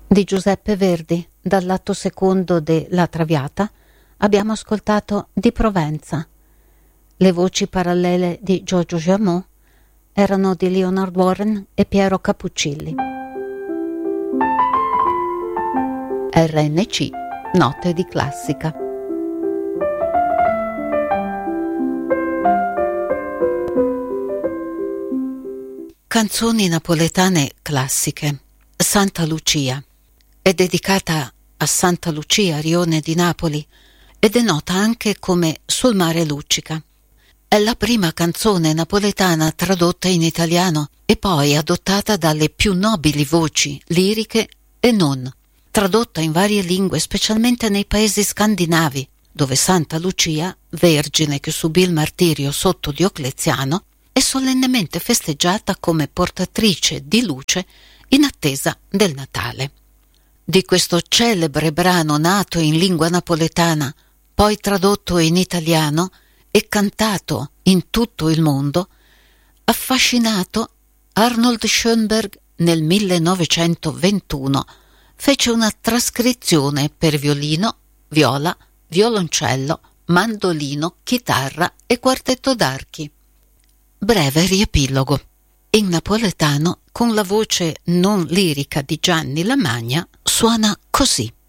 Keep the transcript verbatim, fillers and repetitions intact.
Di Giuseppe Verdi, dall'atto secondo de La Traviata, abbiamo ascoltato Di Provenza. Le voci parallele di Giorgio Jamot erano di Leonard Warren e Piero Cappuccilli. R N C, Note di Classica. Canzoni napoletane classiche. Santa Lucia è dedicata a Santa Lucia, Rione di Napoli, ed è nota anche come Sul mare luccica. È la prima canzone napoletana tradotta in italiano e poi adottata dalle più nobili voci liriche e non, tradotta in varie lingue, specialmente nei paesi scandinavi, dove Santa Lucia, vergine che subì il martirio sotto Diocleziano, è solennemente festeggiata come portatrice di luce in attesa del Natale. Di questo celebre brano nato in lingua napoletana, poi tradotto in italiano e cantato in tutto il mondo, affascinato, Arnold Schoenberg nel millenovecentoventuno fece una trascrizione per violino, viola, violoncello, mandolino, chitarra e quartetto d'archi. Breve riepilogo. In napoletano, con la voce non lirica di Gianni Lamagna, suona così.